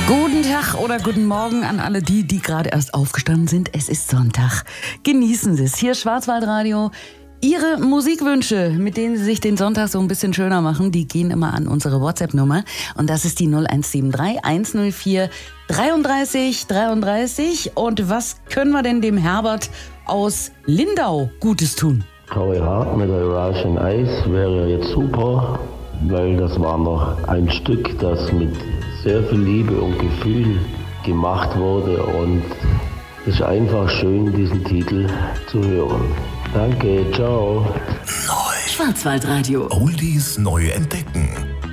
Guten Tag oder guten Morgen an alle die gerade erst aufgestanden sind. Es ist Sonntag. Genießen Sie es. Hier Schwarzwaldradio. Ihre Musikwünsche, mit denen Sie sich den Sonntag so ein bisschen schöner machen, die gehen immer an unsere WhatsApp-Nummer. Und das ist die 0173 104 33 33. Und was können wir denn dem Herbert aus Lindau Gutes tun? Howie Hart mit Russian Ice wäre jetzt super, weil das war noch ein Stück, das mit sehr viel Liebe und Gefühl gemacht wurde, und es ist einfach schön, diesen Titel zu hören. Danke, ciao. Neu. Schwarzwaldradio. Oldies neu entdecken.